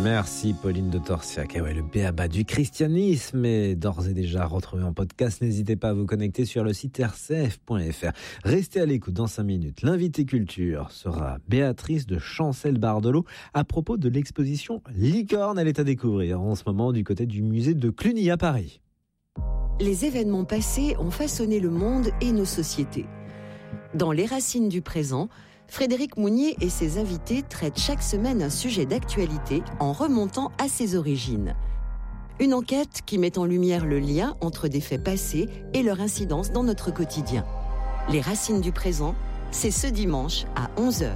Merci Pauline de Torsiac. Et ouais, le b.a.-ba du christianisme est d'ores et déjà retrouvé en podcast. N'hésitez pas à vous connecter sur le site rcf.fr. Restez à l'écoute dans 5 minutes. L'invité culture sera Béatrice de Chancel-Bardelot à propos de l'exposition Licorne. Elle est à découvrir en ce moment du côté du musée de Cluny à Paris. Les événements passés ont façonné le monde et nos sociétés. Dans Les Racines du présent, Frédéric Mounier et ses invités traitent chaque semaine un sujet d'actualité en remontant à ses origines. Une enquête qui met en lumière le lien entre des faits passés et leur incidence dans notre quotidien. Les Racines du présent, c'est ce dimanche à 11h.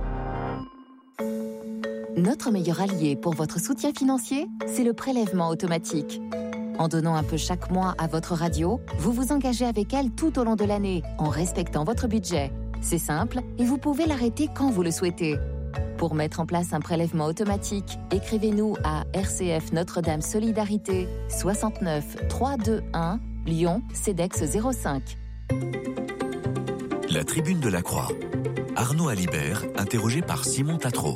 Notre meilleur allié pour votre soutien financier, c'est le prélèvement automatique. En donnant un peu chaque mois à votre radio, vous vous engagez avec elle tout au long de l'année, en respectant votre budget. C'est simple et vous pouvez l'arrêter quand vous le souhaitez. Pour mettre en place un prélèvement automatique, écrivez-nous à RCF Notre-Dame Solidarité 69 321 Lyon CEDEX 05. La Tribune de la Croix. Arnaud Alibert, interrogé par Simon Tatro.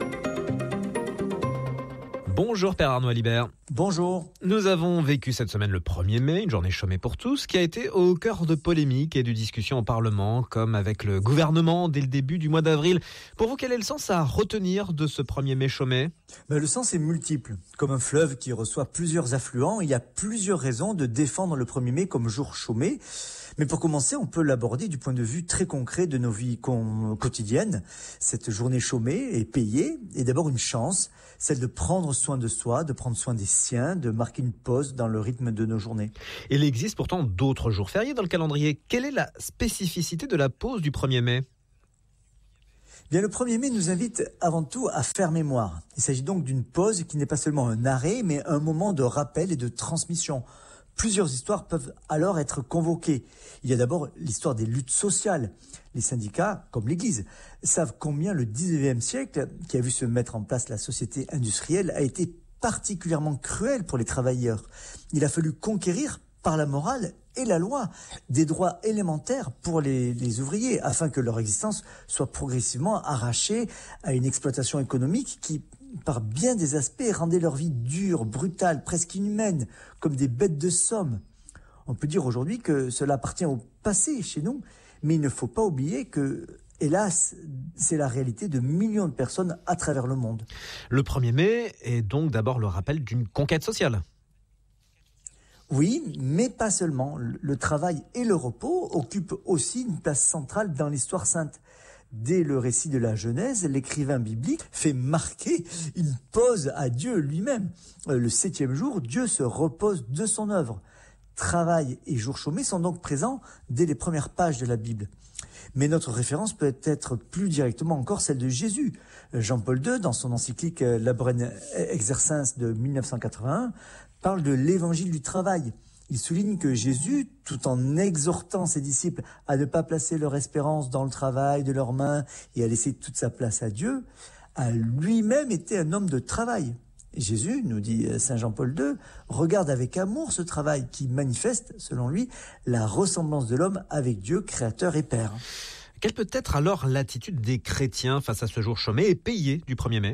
Bonjour Père Arnaud Alibert. Bonjour. Nous avons vécu cette semaine le 1er mai, une journée chômée pour tous, qui a été au cœur de polémiques et de discussions au Parlement, comme avec le gouvernement dès le début du mois d'avril. Pour vous, quel est le sens à retenir de ce 1er mai chômé ? Le sens est multiple. Comme un fleuve qui reçoit plusieurs affluents, il y a plusieurs raisons de défendre le 1er mai comme jour chômé. Mais pour commencer, on peut l'aborder du point de vue très concret de nos vies quotidiennes. Cette journée chômée est payée est d'abord une chance, celle de prendre soin de soi, de prendre soin des siens, de marquer une pause dans le rythme de nos journées. Il existe pourtant d'autres jours fériés dans le calendrier. Quelle est la spécificité de la pause du 1er mai ? Bien, le 1er mai nous invite avant tout à faire mémoire. Il s'agit donc d'une pause qui n'est pas seulement un arrêt, mais un moment de rappel et de transmission. Plusieurs histoires peuvent alors être convoquées. Il y a d'abord l'histoire des luttes sociales. Les syndicats, comme l'Église, savent combien le 19e siècle, qui a vu se mettre en place la société industrielle, a été particulièrement cruel pour les travailleurs. Il a fallu conquérir par la morale et la loi des droits élémentaires pour les ouvriers, afin que leur existence soit progressivement arrachée à une exploitation économique qui, par bien des aspects, rendait leur vie dure, brutale, presque inhumaine, comme des bêtes de somme. On peut dire aujourd'hui que cela appartient au passé chez nous, mais il ne faut pas oublier que, hélas, c'est la réalité de millions de personnes à travers le monde. Le 1er mai est donc d'abord le rappel d'une conquête sociale. Oui, mais pas seulement. Le travail et le repos occupent aussi une place centrale dans l'histoire sainte. Dès le récit de la Genèse, l'écrivain biblique fait marquer une pause à Dieu lui-même. Le 7e jour, Dieu se repose de son œuvre. Travail et jour chômé sont donc présents dès les premières pages de la Bible. Mais notre référence peut être plus directement encore celle de Jésus. Jean-Paul II, dans son encyclique Laborem Exercens de 1981, parle de l'évangile du travail. Il souligne que Jésus, tout en exhortant ses disciples à ne pas placer leur espérance dans le travail de leurs mains et à laisser toute sa place à Dieu, a lui-même été un homme de travail. Et Jésus, nous dit Saint Jean-Paul II, regarde avec amour ce travail qui manifeste, selon lui, la ressemblance de l'homme avec Dieu, créateur et père. Quelle peut être alors l'attitude des chrétiens face à ce jour chômé et payé du 1er mai ?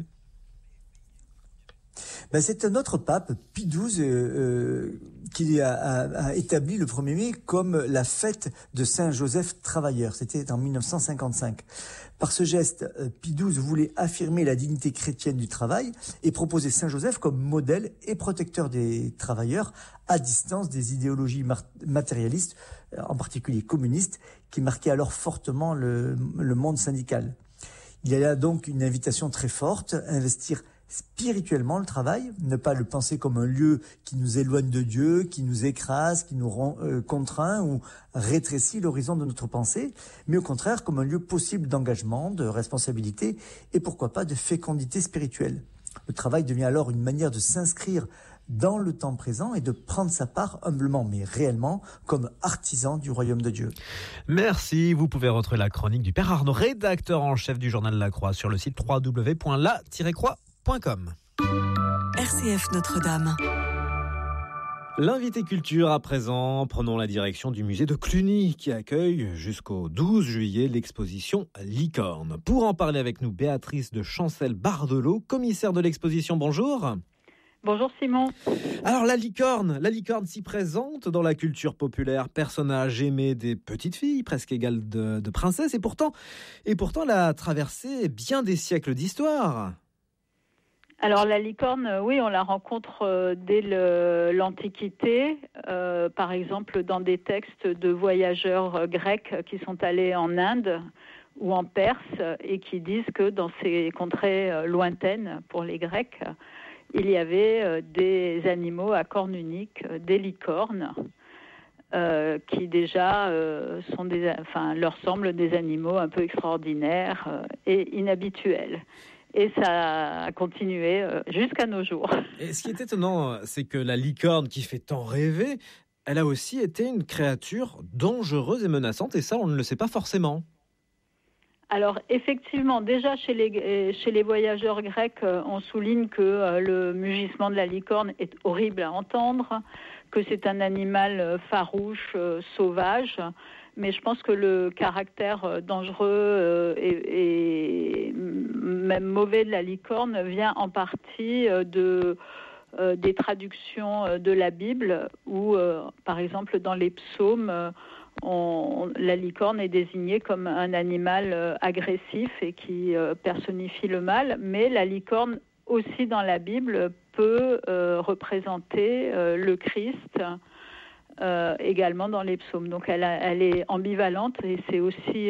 C'est un autre pape, Pie XII, qui a établi le 1er mai comme la fête de Saint Joseph travailleur. C'était en 1955. Par ce geste, Pie XII voulait affirmer la dignité chrétienne du travail et proposer Saint Joseph comme modèle et protecteur des travailleurs à distance des idéologies matérialistes, en particulier communistes, qui marquaient alors fortement le monde syndical. Il y a là donc une invitation très forte, investir spirituellement le travail, ne pas le penser comme un lieu qui nous éloigne de Dieu, qui nous écrase, qui nous rend contraint ou rétrécit l'horizon de notre pensée, mais au contraire comme un lieu possible d'engagement, de responsabilité et pourquoi pas de fécondité spirituelle. Le travail devient alors une manière de s'inscrire dans le temps présent et de prendre sa part humblement mais réellement comme artisan du royaume de Dieu. Merci, vous pouvez retrouver la chronique du Père Arnaud, rédacteur en chef du Journal de la Croix sur le site www.la-croix.com. RCF Notre-Dame. L'invité culture à présent, prenons la direction du musée de Cluny qui accueille jusqu'au 12 juillet l'exposition Licorne. Pour en parler avec nous, Béatrice de Chancel-Bardelot, commissaire de l'exposition, bonjour. Bonjour Simon. Alors la licorne s'y présente dans la culture populaire, personnage aimé des petites filles, presque égal de princesses, et pourtant elle a traversé bien des siècles d'histoire. Alors la licorne, oui, on la rencontre dès l'Antiquité, par exemple dans des textes de voyageurs grecs qui sont allés en Inde ou en Perse et qui disent que dans ces contrées lointaines pour les Grecs, il y avait des animaux à cornes uniques, des licornes, qui déjà leur semblent des animaux un peu extraordinaires et inhabituels. Et ça a continué jusqu'à nos jours. Et ce qui est étonnant, c'est que la licorne qui fait tant rêver, elle a aussi été une créature dangereuse et menaçante, et ça, on ne le sait pas forcément. Alors effectivement, déjà chez les voyageurs grecs, on souligne que le mugissement de la licorne est horrible à entendre, que c'est un animal farouche, sauvage. Mais je pense que le caractère dangereux et même mauvais de la licorne vient en partie des traductions de la Bible où, par exemple, dans les psaumes, la licorne est désignée comme un animal agressif et qui personnifie le mal. Mais la licorne, aussi dans la Bible, peut représenter le Christ, également dans les psaumes. Donc elle est ambivalente et c'est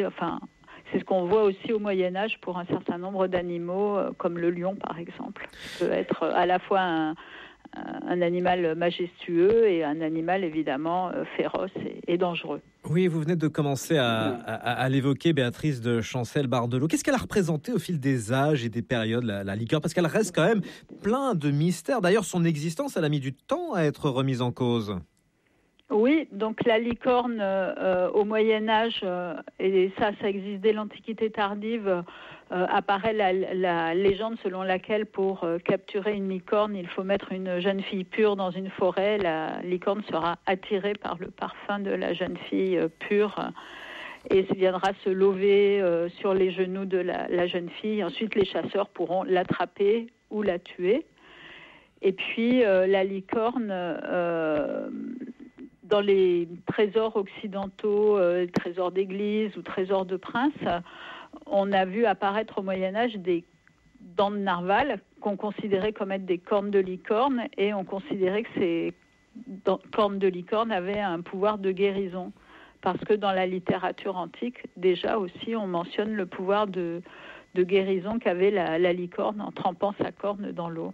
ce qu'on voit aussi au Moyen-Âge pour un certain nombre d'animaux, comme le lion par exemple, qui peut être à la fois un animal majestueux et un animal évidemment féroce et dangereux. Oui, vous venez de commencer à l'évoquer, Béatrice de Chancel-Bardelot. Qu'est-ce qu'elle a représenté au fil des âges et des périodes, la licorne ? Parce qu'elle reste quand même plein de mystères. D'ailleurs, son existence, elle a mis du temps à être remise en cause. Oui, donc la licorne au Moyen-Âge, et ça existe dès l'Antiquité tardive, apparaît la légende selon laquelle pour capturer une licorne, il faut mettre une jeune fille pure dans une forêt. La licorne sera attirée par le parfum de la jeune fille pure et viendra se lever sur les genoux de la jeune fille. Ensuite, les chasseurs pourront l'attraper ou la tuer. Et puis, la licorne... dans les trésors occidentaux, trésors d'église ou trésors de princes, on a vu apparaître au Moyen-Âge des dents de narval qu'on considérait comme être des cornes de licorne, et on considérait que ces cornes de licorne avaient un pouvoir de guérison. Parce que dans la littérature antique, déjà aussi, on mentionne le pouvoir de guérison qu'avait la licorne en trempant sa corne dans l'eau.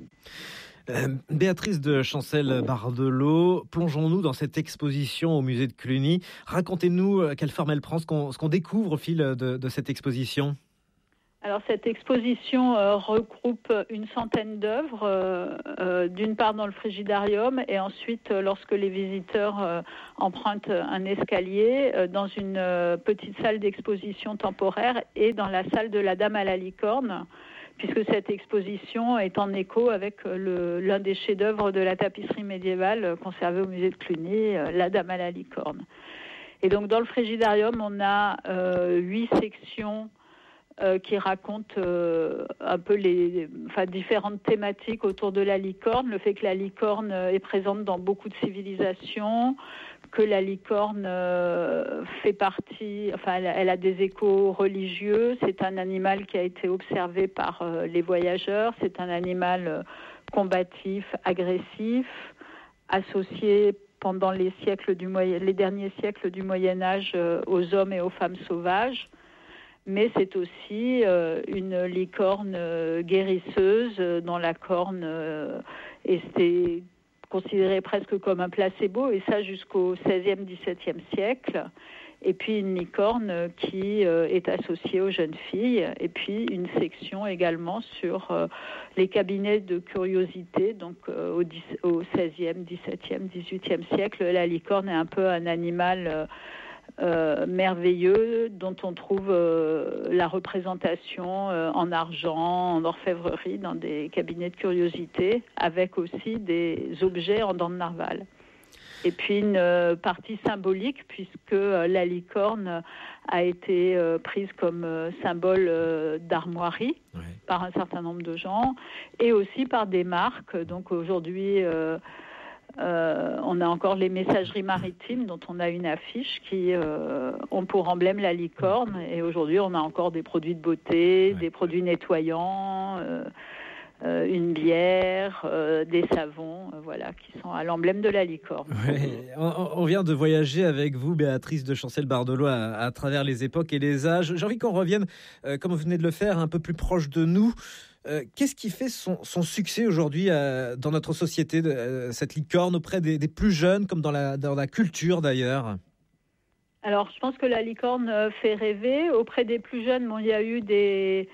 Béatrice de Chancel-Bardelot, plongeons-nous dans cette exposition au musée de Cluny. Racontez-nous quelle forme elle prend, ce qu'on découvre au fil de cette exposition. Alors cette exposition regroupe une centaine d'œuvres, d'une part dans le frigidarium et ensuite lorsque les visiteurs empruntent un escalier dans une petite salle d'exposition temporaire et dans la salle de la Dame à la licorne, puisque cette exposition est en écho avec l'un des chefs-d'œuvre de la tapisserie médiévale conservé au musée de Cluny, la Dame à la licorne. Et donc dans le frigidarium, on a 8 sections qui racontent un peu différentes thématiques autour de la licorne, le fait que la licorne est présente dans beaucoup de civilisations, que la licorne fait partie, elle a des échos religieux, c'est un animal qui a été observé par les voyageurs, c'est un animal combatif, agressif, associé pendant les derniers siècles du Moyen-Âge aux hommes et aux femmes sauvages. Mais c'est aussi une licorne guérisseuse dont la corne était considérée presque comme un placebo, et ça jusqu'au XVIe, XVIIe siècle. Et puis une licorne qui est associée aux jeunes filles, et puis une section également sur les cabinets de curiosité. Donc au XVIe, XVIIe, XVIIIe siècle, la licorne est un peu un animal merveilleux dont on trouve la représentation en argent, en orfèvrerie dans des cabinets de curiosités, avec aussi des objets en dents de narval. Et puis une partie symbolique, puisque la licorne a été prise comme symbole d'armoirie par un certain nombre de gens, et aussi par des marques. Donc aujourd'hui, on a encore les messageries maritimes dont on a une affiche qui ont pour emblème la licorne. Et aujourd'hui, on a encore des produits de beauté, des produits nettoyants, une bière, des savons, voilà, qui sont à l'emblème de la licorne. Ouais, on vient de voyager avec vous, Béatrice de Chancel-Bardelot, à travers les époques et les âges. J'ai envie qu'on revienne, comme vous venez de le faire, un peu plus proche de nous. Qu'est-ce qui fait son succès aujourd'hui dans notre société, cette licorne, auprès des plus jeunes, comme dans la culture d'ailleurs? Alors, je pense que la licorne fait rêver. Auprès des plus jeunes, il y a eu des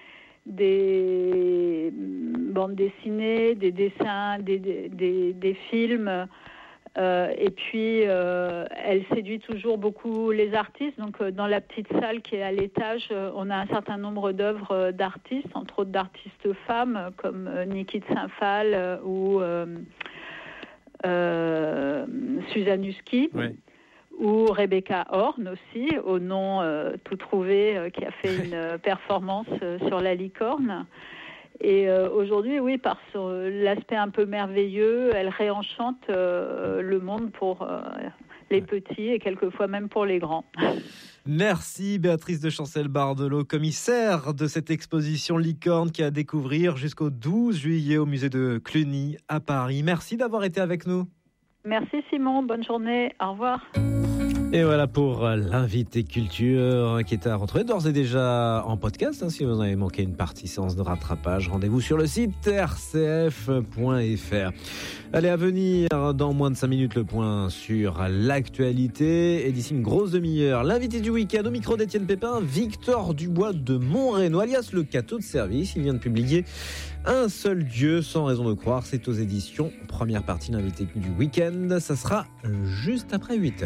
bandes dessinées, des dessins, des films. Et puis, elle séduit toujours beaucoup les artistes. Donc, dans la petite salle qui est à l'étage, on a un certain nombre d'œuvres d'artistes, entre autres d'artistes femmes, comme Niki de Saint-Phal ou Suzanne Husky. Oui. Ou Rebecca Horn aussi, au nom tout trouvé, qui a fait une performance sur la licorne. Et aujourd'hui, oui, par l'aspect un peu merveilleux, elle réenchante le monde pour les petits et quelquefois même pour les grands. Merci Béatrice de Chancel-Bardelot, commissaire de cette exposition Licorne qui est à découvrir jusqu'au 12 juillet au musée de Cluny à Paris. Merci d'avoir été avec nous. Merci Simon, bonne journée, au revoir. Et voilà pour l'invité culture qui est à retrouver d'ores et déjà en podcast. Si vous en avez manqué une partie séance de rattrapage, rendez-vous sur le site rcf.fr. Allez, à venir dans moins de 5 minutes le point sur l'actualité. Et d'ici une grosse demi-heure, l'invité du week-end au micro d'Étienne Pépin, Victor Dubois de Montrénaud, alias le Cateau de service. Il vient de publier Un seul Dieu sans raison de croire. C'est aux éditions. Première partie, l'invité du week-end. Ça sera juste après 8h.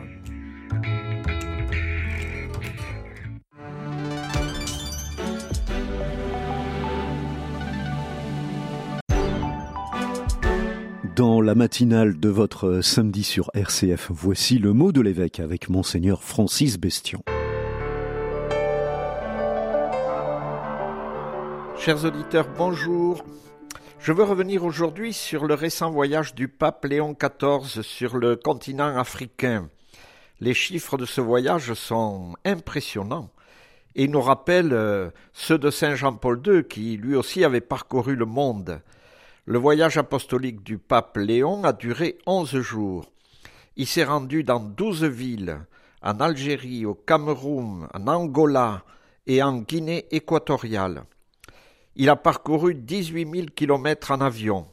Dans la matinale de votre samedi sur RCF, voici le mot de l'évêque avec Monseigneur Francis Bestian. Chers auditeurs, bonjour. Je veux revenir aujourd'hui sur le récent voyage du pape Léon XIV sur le continent africain. Les chiffres de ce voyage sont impressionnants et nous rappellent ceux de Saint Jean-Paul II qui lui aussi avait parcouru le monde. Le voyage apostolique du pape Léon a duré 11 jours. Il s'est rendu dans 12 villes, en Algérie, au Cameroun, en Angola et en Guinée équatoriale. Il a parcouru 18 000 kilomètres en avion.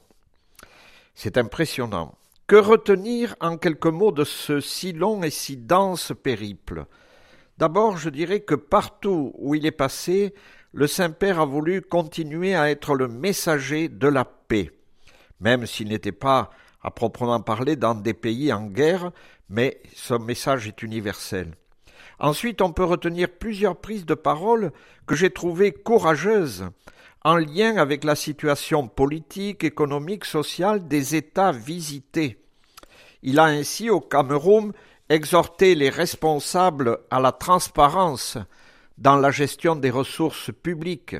C'est impressionnant. Que retenir en quelques mots de ce si long et si dense périple? D'abord, je dirais que partout où il est passé, le Saint-Père a voulu continuer à être le messager de la paix, même s'il n'était pas, à proprement parler, dans des pays en guerre, mais son message est universel. Ensuite, on peut retenir plusieurs prises de parole que j'ai trouvées courageuses, en lien avec la situation politique, économique, sociale des États visités. Il a ainsi, au Cameroun, exhorté les responsables à la transparence dans la gestion des ressources publiques,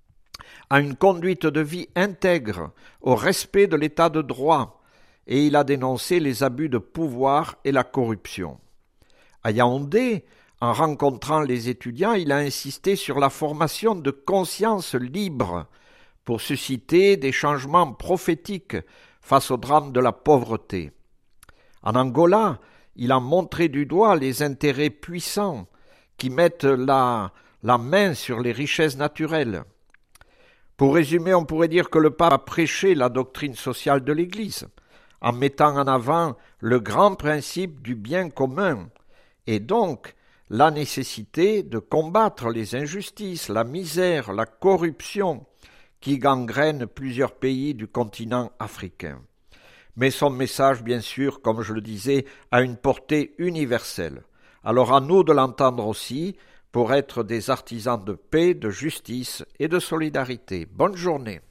à une conduite de vie intègre, au respect de l'état de droit, et il a dénoncé les abus de pouvoir et la corruption. À Yaoundé, en rencontrant les étudiants, il a insisté sur la formation de conscience libre pour susciter des changements prophétiques face au drame de la pauvreté. En Angola, il a montré du doigt les intérêts puissants qui mettent la main sur les richesses naturelles. Pour résumer, on pourrait dire que le pape a prêché la doctrine sociale de l'Église, en mettant en avant le grand principe du bien commun, et donc la nécessité de combattre les injustices, la misère, la corruption qui gangrènent plusieurs pays du continent africain. Mais son message, bien sûr, comme je le disais, a une portée universelle. Alors à nous de l'entendre aussi pour être des artisans de paix, de justice et de solidarité. Bonne journée.